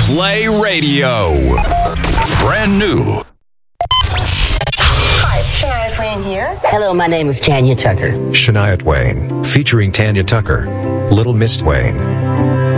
Play Radio. Brand new. Hi, Shania Twain here. Hello, my name is Tanya Tucker. Shania Twain, featuring Tanya Tucker. Little Miss Twain.